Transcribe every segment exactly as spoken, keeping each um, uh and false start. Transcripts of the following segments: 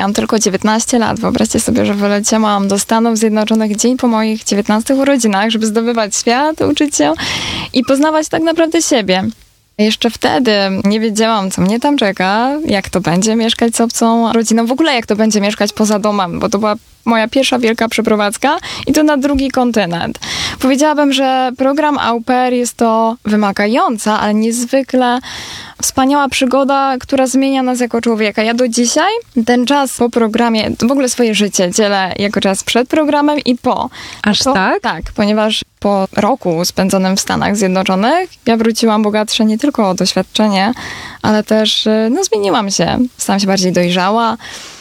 miałam tylko dziewiętnaście lat. Wyobraźcie sobie, że wyleciałam do Stanów Zjednoczonych dzień po moich dziewiętnastych urodzinach, żeby zdobywać świat, uczyć się i poznawać tak naprawdę siebie. Jeszcze wtedy nie wiedziałam, co mnie tam czeka, jak to będzie mieszkać z obcą rodziną, w ogóle jak to będzie mieszkać poza domem, bo to była moja pierwsza wielka przeprowadzka i to na drugi kontynent. Powiedziałabym, że program Au Pair jest to wymagająca, ale niezwykle wspaniała przygoda, która zmienia nas jako człowieka. Ja do dzisiaj ten czas po programie, w ogóle swoje życie dzielę jako czas przed programem i po. Aż to, tak? Tak, ponieważ po roku spędzonym w Stanach Zjednoczonych ja wróciłam bogatsza nie tylko o doświadczenie, ale też no, zmieniłam się. Stałam się bardziej dojrzała.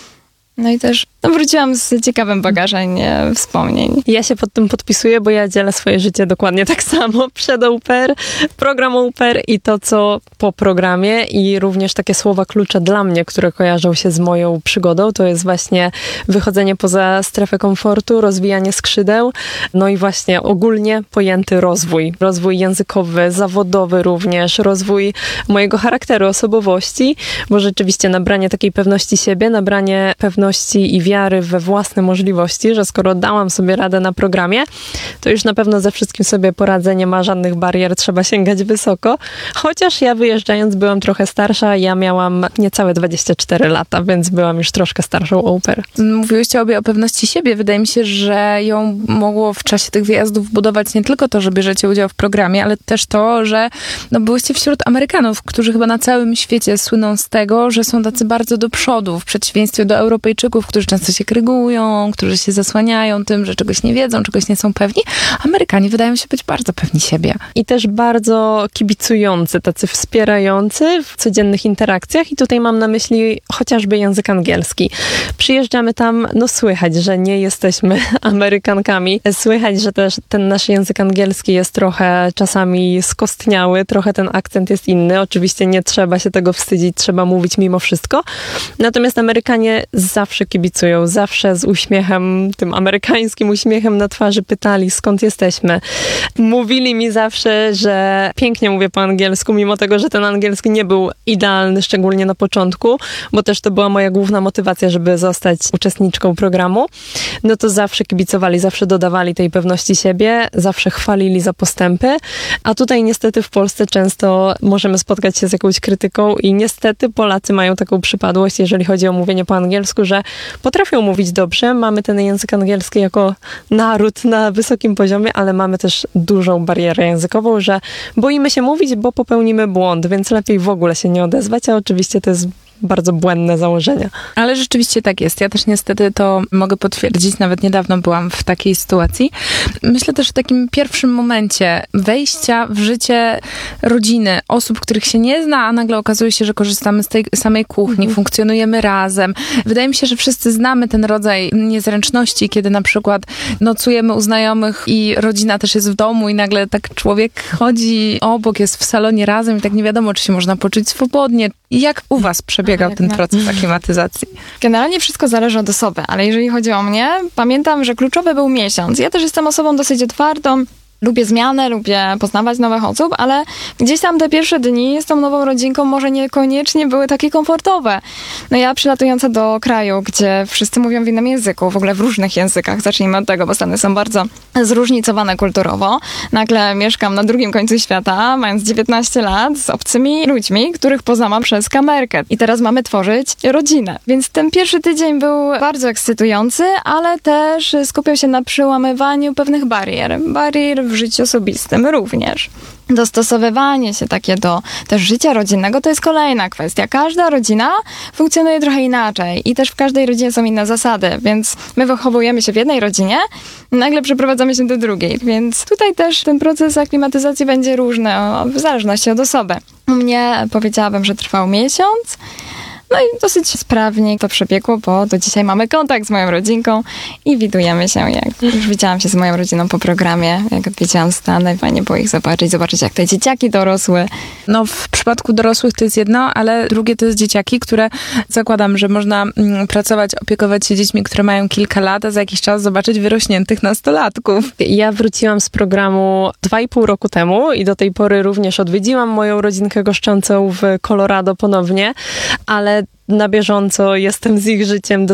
No i też no, wróciłam z ciekawym bagażem wspomnień. Ja się pod tym podpisuję, bo ja dzielę swoje życie dokładnie tak samo. Przed Au Pair, program Au Pair i to, co po programie i również takie słowa klucze dla mnie, które kojarzą się z moją przygodą, to jest właśnie wychodzenie poza strefę komfortu, rozwijanie skrzydeł, no i właśnie ogólnie pojęty rozwój. Rozwój językowy, zawodowy również, rozwój mojego charakteru, osobowości, bo rzeczywiście nabranie takiej pewności siebie, nabranie pewności i wiary we własne możliwości, że skoro dałam sobie radę na programie, to już na pewno ze wszystkim sobie poradzę, nie ma żadnych barier, trzeba sięgać wysoko. Chociaż ja wyjeżdżając byłam trochę starsza, ja miałam niecałe dwadzieścia cztery lata, więc byłam już troszkę starszą au pair. Mówiłyście obie o pewności siebie. Wydaje mi się, że ją mogło w czasie tych wyjazdów budować nie tylko to, że bierzecie udział w programie, ale też to, że no, byłyście wśród Amerykanów, którzy chyba na całym świecie słyną z tego, że są tacy bardzo do przodu, w przeciwieństwie do Europejczyków, którzy często się krygują, którzy się zasłaniają tym, że czegoś nie wiedzą, czegoś nie są pewni. Amerykanie wydają się być bardzo pewni siebie. I też bardzo kibicujący, tacy wspierający w codziennych interakcjach i tutaj mam na myśli chociażby język angielski. Przyjeżdżamy tam, no słychać, że nie jesteśmy Amerykankami. Słychać, że też ten nasz język angielski jest trochę czasami skostniały, trochę ten akcent jest inny. Oczywiście nie trzeba się tego wstydzić, trzeba mówić mimo wszystko. Natomiast Amerykanie zawsze kibicują, zawsze z uśmiechem, tym amerykańskim uśmiechem na twarzy pytali, skąd jesteśmy. Mówili mi zawsze, że pięknie mówię po angielsku, mimo tego, że ten angielski nie był idealny, szczególnie na początku, bo też to była moja główna motywacja, żeby zostać uczestniczką programu. No to zawsze kibicowali, zawsze dodawali tej pewności siebie, zawsze chwalili za postępy, a tutaj niestety w Polsce często możemy spotkać się z jakąś krytyką i niestety Polacy mają taką przypadłość, jeżeli chodzi o mówienie po angielsku, że potrafią mówić dobrze, mamy ten język angielski jako naród na wysokim poziomie, ale mamy też dużą barierę językową, że boimy się mówić, bo popełnimy błąd, więc lepiej w ogóle się nie odezwać, a oczywiście to jest bardzo błędne założenia. Ale rzeczywiście tak jest. Ja też niestety to mogę potwierdzić. Nawet niedawno byłam w takiej sytuacji. Myślę też w takim pierwszym momencie wejścia w życie rodziny, osób, których się nie zna, a nagle okazuje się, że korzystamy z tej samej kuchni, mhm. funkcjonujemy razem. Wydaje mi się, że wszyscy znamy ten rodzaj niezręczności, kiedy na przykład nocujemy u znajomych i rodzina też jest w domu i nagle tak człowiek chodzi obok, jest w salonie razem i tak nie wiadomo, czy się można poczuć swobodnie. I jak u was przebiegał ten proces aklimatyzacji? Generalnie wszystko zależy od osoby, ale jeżeli chodzi o mnie, pamiętam, że kluczowy był miesiąc. Ja też jestem osobą dosyć otwartą, lubię zmianę, lubię poznawać nowych osób, ale gdzieś tam te pierwsze dni z tą nową rodzinką może niekoniecznie były takie komfortowe. No ja przylatująca do kraju, gdzie wszyscy mówią w innym języku, w ogóle w różnych językach, zacznijmy od tego, bo Stany są bardzo zróżnicowane kulturowo. Nagle mieszkam na drugim końcu świata, mając dziewiętnaście lat, z obcymi ludźmi, których poznałam przez kamerkę. I teraz mamy tworzyć rodzinę. Więc ten pierwszy tydzień był bardzo ekscytujący, ale też skupiał się na przełamywaniu pewnych barier. Barier w życiu osobistym również. Dostosowywanie się takie do też życia rodzinnego to jest kolejna kwestia. Każda rodzina funkcjonuje trochę inaczej i też w każdej rodzinie są inne zasady, więc my wychowujemy się w jednej rodzinie, nagle przeprowadzamy się do drugiej, więc tutaj też ten proces aklimatyzacji będzie różny w zależności od osoby. U mnie powiedziałabym, że trwał miesiąc. No i dosyć sprawnie to przebiegło, bo do dzisiaj mamy kontakt z moją rodzinką i widujemy się, jak już widziałam się z moją rodziną po programie, jak odwiedziłam Stany, fajnie było ich zobaczyć, zobaczyć jak te dzieciaki dorosły. No w przypadku dorosłych to jest jedno, ale drugie to jest dzieciaki, które zakładam, że można mm, pracować, opiekować się dziećmi, które mają kilka lat, a za jakiś czas zobaczyć wyrośniętych nastolatków. Ja wróciłam z programu dwa i pół roku temu i do tej pory również odwiedziłam moją rodzinkę goszczącą w Colorado ponownie, ale na bieżąco jestem z ich życiem